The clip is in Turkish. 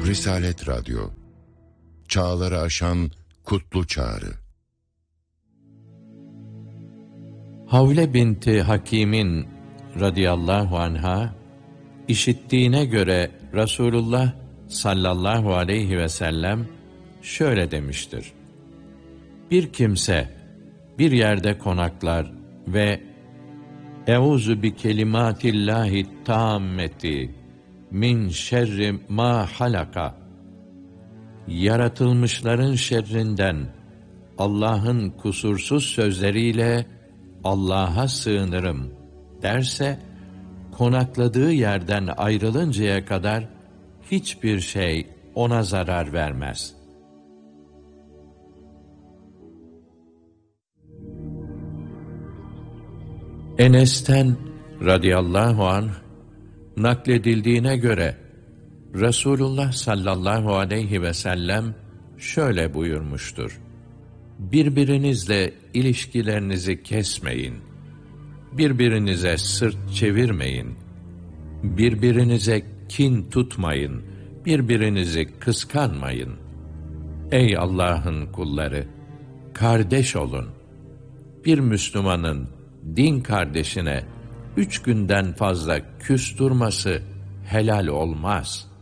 Risalet Radyo, çağları aşan kutlu çağrı. Havle binti Hakim'in radıyallahu anha, işittiğine göre Resulullah sallallahu aleyhi ve sellem şöyle demiştir: bir kimse bir yerde konaklar ve "Euzu bi kelimatillahi tammeti min şerri ma halaka" yaratılmışların şerrinden Allah'ın kusursuz sözleriyle Allah'a sığınırım derse, konakladığı yerden ayrılıncaya kadar hiçbir şey ona zarar vermez. Enes'ten radıyallahu anh nakledildiğine göre Resulullah sallallahu aleyhi ve sellem şöyle buyurmuştur: birbirinizle ilişkilerinizi kesmeyin, birbirinize sırt çevirmeyin, birbirinize kin tutmayın, birbirinizi kıskanmayın. Ey Allah'ın kulları! Kardeş olun. Bir Müslümanın din kardeşine 3 günden fazla küs durması helal olmaz.